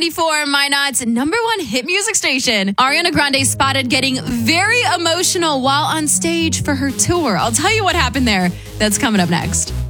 94, Minot's number one hit music station. Ariana Grande spotted getting very emotional while on stage for her tour. I'll tell you what happened there. That's coming up next.